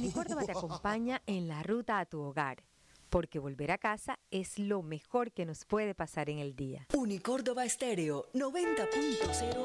Unicórdoba te acompaña en la ruta a tu hogar, porque volver a casa es lo mejor que nos puede pasar en el día. Unicórdoba Estéreo 90.0